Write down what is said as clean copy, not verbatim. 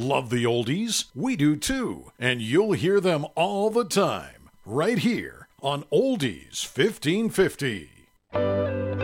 Love the oldies? We do too, and you'll hear them all the time, right here on Oldies 1550.